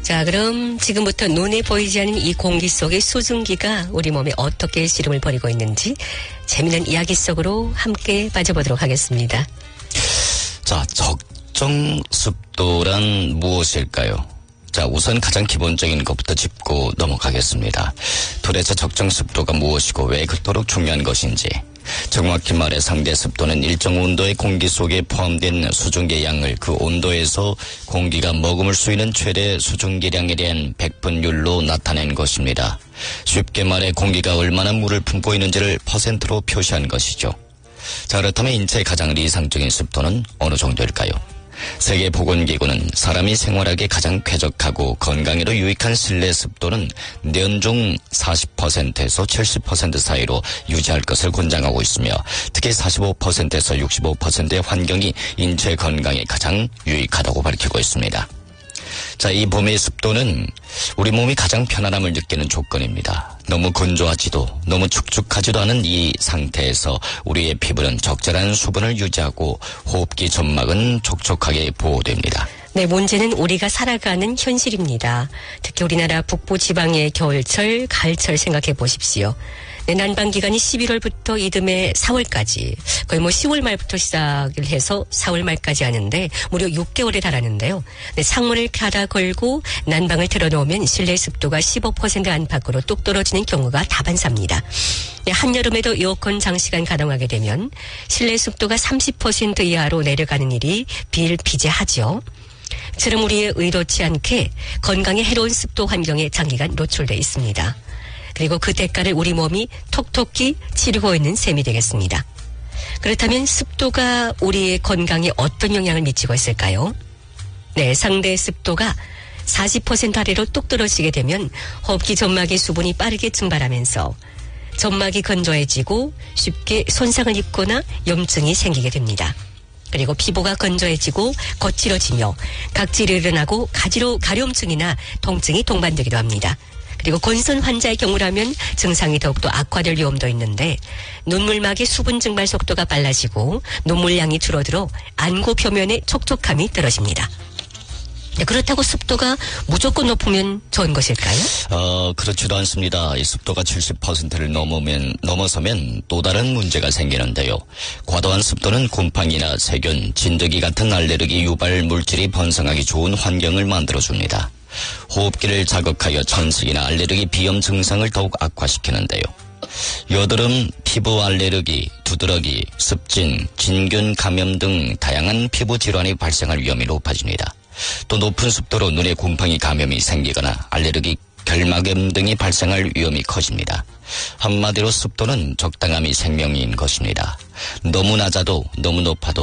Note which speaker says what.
Speaker 1: 자, 그럼 지금부터 눈에 보이지 않는 이 공기 속의 수증기가 우리 몸에 어떻게 씨름을 벌이고 있는지 재미있는 이야기 속으로 함께 빠져보도록 하겠습니다.
Speaker 2: 자, 적정 습도란 무엇일까요? 자, 우선 가장 기본적인 것부터 짚고 넘어가겠습니다. 도대체 적정 습도가 무엇이고 왜 그토록 중요한 것인지. 정확히 말해 상대 습도는 일정 온도의 공기 속에 포함된 수증기의 양을 그 온도에서 공기가 머금을 수 있는 최대 수증기량에 대한 백분율로 나타낸 것입니다. 쉽게 말해 공기가 얼마나 물을 품고 있는지를 퍼센트로 표시한 것이죠. 자, 그렇다면 인체의 가장 이상적인 습도는 어느 정도일까요? 세계보건기구는 사람이 생활하기에 가장 쾌적하고 건강에도 유익한 실내 습도는 연중 40%에서 70% 사이로 유지할 것을 권장하고 있으며 특히 45%에서 65%의 환경이 인체 건강에 가장 유익하다고 밝히고 있습니다. 자, 이 봄의 습도는 우리 몸이 가장 편안함을 느끼는 조건입니다. 너무 건조하지도 너무 축축하지도 않은 이 상태에서 우리의 피부는 적절한 수분을 유지하고 호흡기 점막은 촉촉하게 보호됩니다.
Speaker 1: 네, 문제는 우리가 살아가는 현실입니다. 특히 우리나라 북부 지방의 겨울철, 가을철 생각해 보십시오. 네, 난방기간이 11월부터 이듬해 4월까지 거의 10월 말부터 시작을 해서 4월 말까지 하는데 무려 6개월에 달하는데요. 네, 창문을 닫아 걸고 난방을 틀어놓으면 실내 습도가 15% 안팎으로 뚝 떨어지는 경우가 다반사입니다. 네, 한여름에도 에어컨 장시간 가동하게 되면 실내 습도가 30% 이하로 내려가는 일이 비일비재하죠. 처럼 우리의 의도치 않게 건강에 해로운 습도 환경에 장기간 노출되어 있습니다. 그리고 그 대가를 우리 몸이 톡톡히 치르고 있는 셈이 되겠습니다. 그렇다면 습도가 우리의 건강에 어떤 영향을 미치고 있을까요? 네, 상대 습도가 40% 아래로 뚝 떨어지게 되면 호흡기 점막의 수분이 빠르게 증발하면서 점막이 건조해지고 쉽게 손상을 입거나 염증이 생기게 됩니다. 그리고 피부가 건조해지고 거칠어지며 각질이 일어나고 가려움증이나 통증이 동반되기도 합니다. 그리고 건선 환자의 경우라면 증상이 더욱더 악화될 위험도 있는데 눈물막의 수분 증발 속도가 빨라지고 눈물량이 줄어들어 안구 표면의 촉촉함이 떨어집니다. 네, 그렇다고 습도가 무조건 높으면 좋은 것일까요?
Speaker 2: 그렇지도 않습니다. 이 습도가 70%를 넘어서면 또 다른 문제가 생기는데요. 과도한 습도는 곰팡이나 세균, 진드기 같은 알레르기 유발 물질이 번성하기 좋은 환경을 만들어줍니다. 호흡기를 자극하여 천식이나 알레르기 비염 증상을 더욱 악화시키는데요. 여드름, 피부 알레르기, 두드러기, 습진, 진균 감염 등 다양한 피부 질환이 발생할 위험이 높아집니다. 또 높은 습도로 눈에 곰팡이 감염이 생기거나 알레르기, 결막염 등이 발생할 위험이 커집니다. 한마디로 습도는 적당함이 생명인 것입니다. 너무 낮아도 너무 높아도